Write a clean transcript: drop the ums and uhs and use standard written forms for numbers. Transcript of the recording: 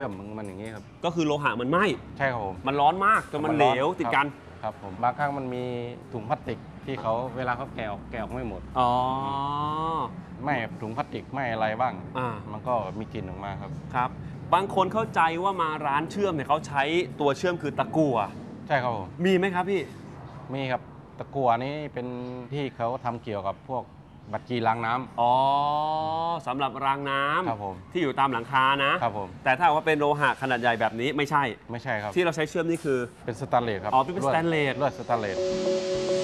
มันอย่างนี้ครับก็คือโลหะมันไหม้ใช่ครับผมมันร้อนมากจนมันเหลวติดกันครับผมบางครั้งมันมีถุงพลาสติกที่เขาเวลาเขาแกะออกไม่หมดอ๋อไม่ถุงพลาสติกไม่อะไรบ้างมันก็มีกลิ่นออกมาครับครับบางคนเข้าใจว่ามาร้านเชื่อมเนี่ยเขาใช้ตัวเชื่อมคือตะกั่วใช่ครับผมมีไหมครับพี่มีครับตะกั่วนี้เป็นที่เขาทำเกี่ยวกับพวกบัตรจีล้างน้ำอ๋อสำหรับรางน้ำครับผมที่อยู่ตามหลังคานะครับผมแต่ถ้าว่าเป็นโลหะขนาดใหญ่แบบนี้ไม่ใช่ครับที่เราใช้เชื่อมนี่คือเป็นสแตนเลสครับอ๋อเป็นสแตนเลสลวดสแตนเลส